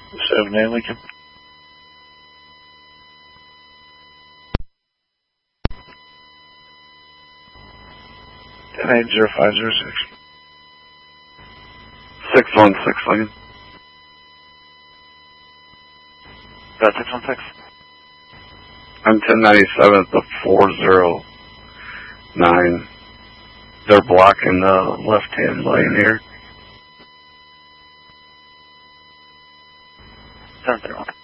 7A Lincoln. 10-8-0506. 616 Lincoln. Got 616. I'm 1097 at the 409. They're blocking the left-hand lane here. 731.